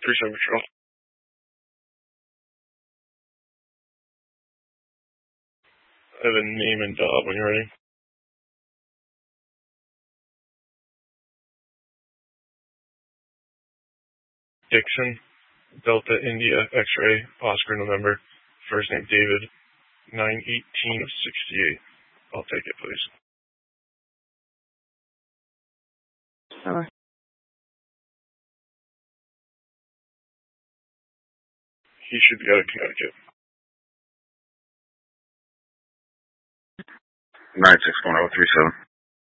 37 Patrol. I have a name and job when you're ready. Dixon, Delta India X-ray, Oscar November, first name David, 9/18/68. I'll take it, please. Hello. He should be out of Connecticut. 961-037.